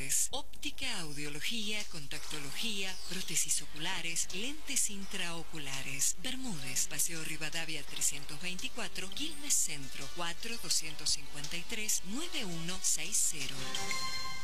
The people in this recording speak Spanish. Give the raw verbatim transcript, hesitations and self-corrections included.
Bermúdez. Óptica, audiología, contactología, prótesis oculares, lentes intraoculares. Bermúdez, Paseo Rivadavia trescientos veinticuatro, Quilmes Centro, cuatro dos cinco tres, nueve uno seis cero.